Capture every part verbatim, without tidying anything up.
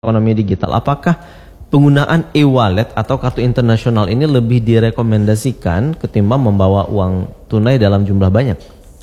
ekonomi digital, apakah penggunaan e-wallet atau kartu internasional ini lebih direkomendasikan ketimbang membawa uang tunai dalam jumlah banyak?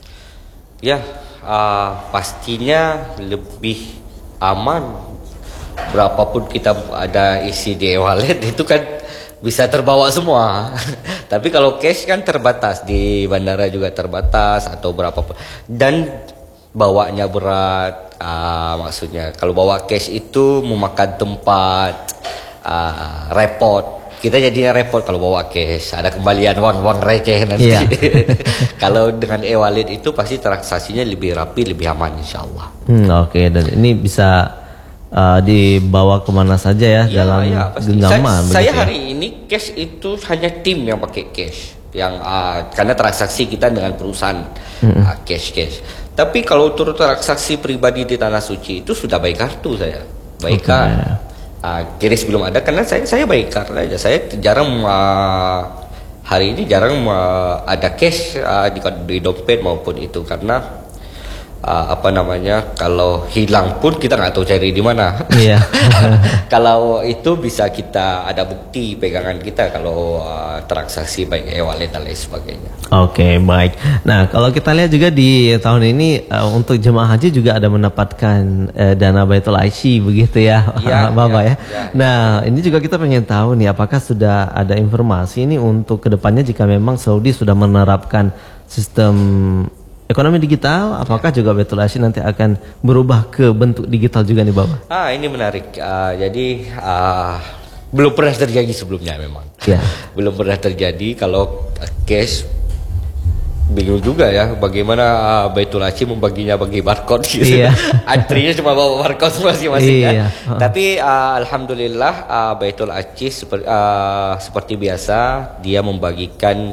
Ya, uh, pastinya lebih aman. Berapapun kita ada isi di e-wallet itu kan bisa terbawa semua. Tapi kalau cash kan terbatas, di bandara juga terbatas atau berapapun. Dan bawanya berat. Uh, maksudnya kalau bawa cash itu memakan tempat, uh, repot. Kita jadinya repot kalau bawa cash, ada kembalian uang-uang receh nanti. Yeah. Kalau dengan e-wallet itu pasti transaksinya lebih rapi, lebih aman insya Allah. Hmm, Oke, okay. Dan ini bisa uh, dibawa kemana saja ya, ya dalam ya, genggaman. Saya, saya hari ya? ini cash itu hanya tim yang pakai cash, yang uh, karena transaksi kita dengan perusahaan mm-hmm. uh, cash cash. Tapi kalau turut transaksi pribadi di Tanah Suci itu sudah by kartu saya, by card. Okay. Uh, kiris belum ada karena saya saya by card aja. Saya jarang uh, hari ini jarang uh, ada cash uh, di, di dompet maupun itu karena uh, apa namanya, kalau hilang pun kita nggak tahu cari di mana. Iya. Kalau itu bisa kita ada bukti pegangan kita kalau uh, transaksi baik e-wallet dan lain sebagainya. Oke, okay, baik. Nah, kalau kita lihat juga di tahun ini uh, untuk jemaah haji juga ada mendapatkan uh, dana Baitul Aisy begitu ya, ya Bapak ya, ya. ya. Nah, ini juga kita pengen tahu nih, apakah sudah ada informasi ini untuk kedepannya jika memang Saudi sudah menerapkan sistem ekonomi digital, apakah ya. juga Baitul Aisy nanti akan berubah ke bentuk digital juga nih Bapak? Ah, ini menarik. Uh, jadi uh, belum pernah terjadi sebelumnya memang. Ya. Belum pernah terjadi kalau cash. Bingung juga ya bagaimana uh, Baitul Aisy membaginya bagi barcode gitu. Iya. Antrinya cuma bawa barcode masing-masing iya. ya. Tapi uh, alhamdulillah uh, Baitul Aisy seperti, uh, seperti biasa dia membagikan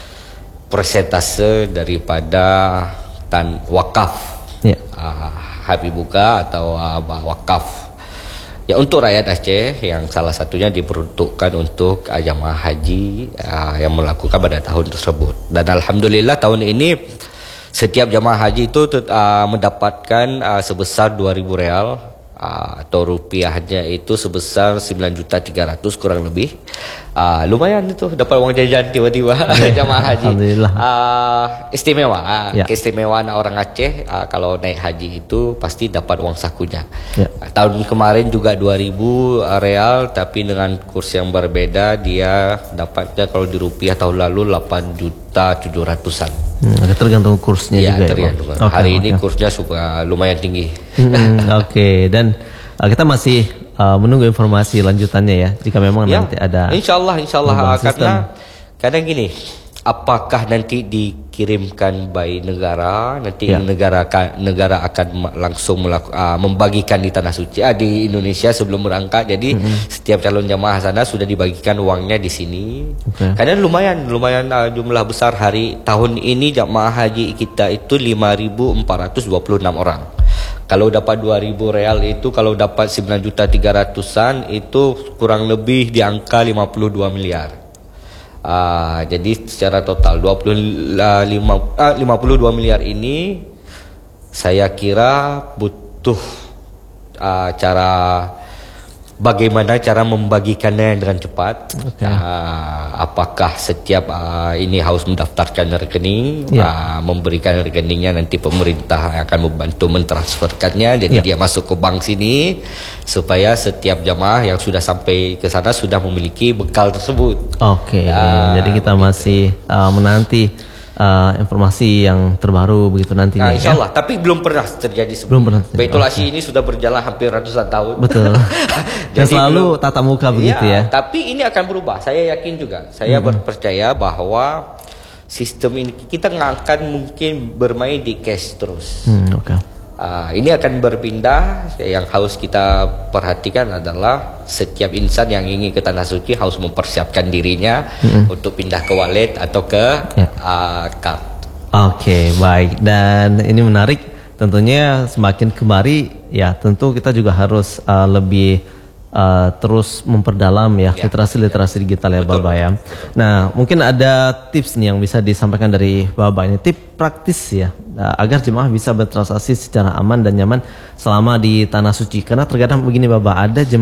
persentase daripada tan wakaf. Iya. Uh, Habibuka atau uh, wakaf. Ya, untuk rakyat Aceh yang salah satunya diperuntukkan untuk uh, jamaah haji uh, yang melakukan pada tahun tersebut. Dan alhamdulillah tahun ini setiap jamaah haji itu uh, mendapatkan uh, sebesar dua ribu real uh, atau rupiahnya itu sebesar sembilan juta tiga ratus kurang lebih. Uh, lumayan itu dapat uang jajan tiba-tiba jamaah haji. Alhamdulillah. Uh, istimewa. Uh, ya. Keistimewaan orang Aceh uh, kalau naik haji itu pasti dapat uang sakunya. Ya. Uh, tahun kemarin juga dua ribu real, tapi dengan kurs yang berbeda dia dapatnya kalau di rupiah tahun lalu delapan juta tujuh ratusan. Hmm, tergantung kursnya ya, juga tergantung. ya. Okay, Hari okay. ini kursnya suka lumayan tinggi. Hmm, Oke, okay. Dan uh, kita masih uh, menunggu informasi lanjutannya ya. Jika memang ya, nanti ada. Insya Allah, insya Allah. Karena kadang gini, apakah nanti dikirimkan by negara, nanti ya. negara negara akan langsung melaku, uh, membagikan di Tanah Suci, uh, di Indonesia sebelum berangkat. Jadi mm-hmm. setiap calon jamaah sana sudah dibagikan uangnya di sini. Okay. Karena lumayan, lumayan uh, jumlah besar hari tahun ini jamaah haji kita itu lima ribu empat ratus dua puluh enam orang. Kalau dapat dua ribu real itu, kalau dapat sembilan juta tiga ratusan itu kurang lebih di angka lima puluh dua miliar. Uh, jadi secara total dua puluh lima, uh, lima puluh dua miliar ini saya kira butuh uh, cara bagaimana cara membagikannya dengan cepat. Okay. Uh, apakah setiap uh, ini harus mendaftarkan rekening, yeah. uh, memberikan rekeningnya, nanti pemerintah akan membantu mentransferkannya, jadi yeah. dia masuk ke bank sini supaya setiap jamaah yang sudah sampai ke sana sudah memiliki bekal tersebut. Oke, okay. uh, jadi kita masih uh, menanti Uh, informasi yang terbaru begitu nantinya. Nah, insya Allah, ya? Tapi belum pernah terjadi sebelumnya. Baitul Aisy ini sudah berjalan hampir ratusan tahun. Betul. Dan selalu belum, tatap muka begitu ya, ya. Tapi ini akan berubah. Saya yakin juga. Saya hmm. berpercaya bahwa sistem ini kita nggak akan mungkin bermain di cash terus. Hmm, Oke. Okay. Uh, ini akan berpindah. Yang harus kita perhatikan adalah setiap insan yang ingin ke Tanah Suci harus mempersiapkan dirinya mm-hmm. untuk pindah ke wallet atau ke yeah. uh, card. Oke, okay, baik. Dan ini menarik. Tentunya semakin kemari ya tentu kita juga harus uh, lebih uh, terus memperdalam ya literasi-literasi digital ya Bapak ya. Nah, mungkin ada tips nih yang bisa disampaikan dari Bapak ini, tips praktis ya uh, agar jemaah bisa bertransaksi secara aman dan nyaman selama di tanah suci. Karena terkadang begini Bapak, ada jemaah